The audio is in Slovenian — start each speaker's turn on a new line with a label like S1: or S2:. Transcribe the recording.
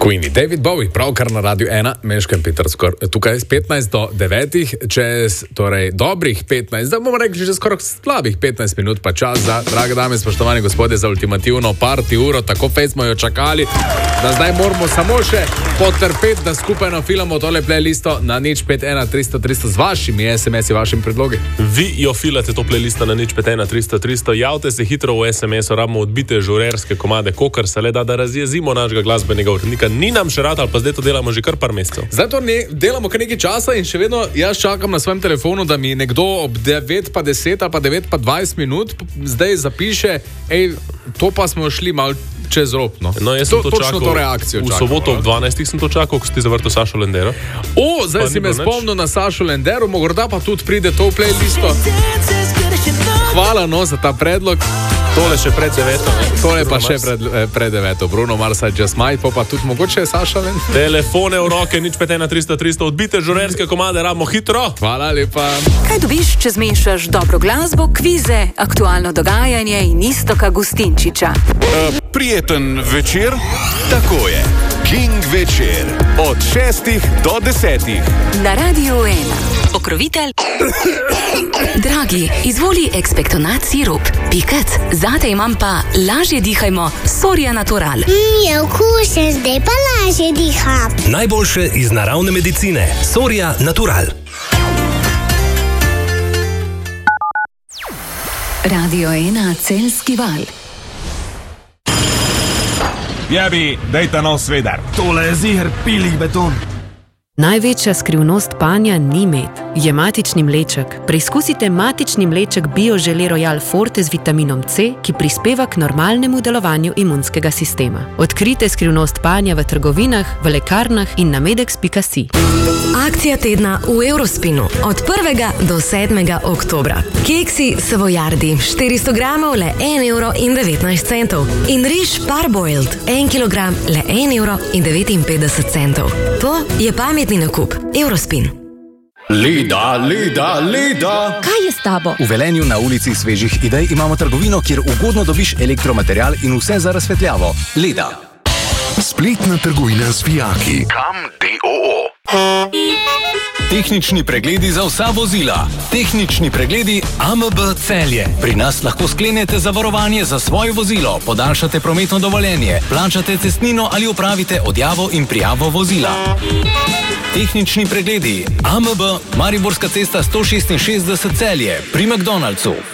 S1: Queenie, David Bowie, pravkar na Radiu 1, Meškem Peterskor, tukaj z 15 do 9, čez torej dobrih 15, da bomo rekli že skoraj slabih 15 minut, pa čas za, drage dame, spoštovani gospodje, za ultimativno party uro, tako fejs smo jo čakali, da zdaj moramo samo še potrpeti, da skupaj nafilamo tole playlisto na 051 300 300 z vašimi SMS-i, vašimi predlogi.
S2: Vi jo filate to playlisto na 051 300 300, javte se hitro v SMS-u, rabimo odbite žurerske komade, kokar se le da razjezimo našega glasbenega urednika. Ni nam še rad, ali pa zdaj to delamo že kar par mesecev.
S1: Zdaj to delamo kar nekaj časa in še vedno jaz čakam na svojem telefonu, da mi nekdo ob 9:10 ali pa 9:20 minut zdaj zapiše, to pa smo šli malo čez rob. No,
S2: jaz sem to
S1: točno to reakcijo
S2: čakal. V soboto ob 12 sem to čakal, ko si zavrtel Sašo Lendero.
S1: Zdaj si me spomnil na Sašo Lendero, morda pa tudi pride to v playlisto. Hvala za ta predlog.
S2: Tole še pred 9.
S1: Tole pa še pred 9. Bruno Mars, Just Might, pa tudi mogoče Saša Lendero.
S2: Telefone v roke, 051 300 300, odbite žurerske komade, rabimo hitro.
S1: Hvala lepa.
S3: Kaj dobiš, če zmešaš dobro glasbo, kvize, aktualno dogajanje in Iztoka Gustinčiča?
S4: Prijeten večer, tako je. King večer, od 6 do 10.
S3: Na Radiu 1. Pokrovitelj. Dragi, izvoli ekspektonat sirup. Piket, zate imam pa lažje dihajmo, Soria Natural.
S5: Je okusen, zdaj pa lažje diham.
S6: Najboljše iz naravne medicine, Soria Natural.
S3: Radio 1, Celjski val.
S7: Jabi, dajta nov svedar. Tole je ziher pilih beton.
S8: Največja skrivnost panja ni med, je matični mleček. Preizkusite matični mleček BioGelé Royal Forte z vitaminom C, ki prispeva k normalnemu delovanju imunskega sistema. Odkrite skrivnost panja v trgovinah, v lekarnah in na medex.si.
S9: Akcija tedna v Eurospinu od 1. do 7. oktobra. Keksi Savoiardi 400 gramov le 1,19 € in riž Parboiled 1 kilogram le 1,59 €. To je pametni nakup. Eurospin.
S4: Leda.
S9: Kaj je s tabo?
S10: V Velenju na ulici Svežih idej imamo trgovino, kjer ugodno dobiš elektromaterial in vse za razsvetljavo. Leda.
S4: Spletna trgovina z vijaki. Kam DOO.
S10: Tehnični pregledi za vsa vozila. Tehnični pregledi AMB Celje. Pri nas lahko sklenete zavarovanje za svoje vozilo, podaljšate prometno dovoljenje, plačate cestnino ali opravite odjavo in prijavo vozila. Tehnični pregledi AMB, Mariborska cesta 166 Celje, pri McDonald'su.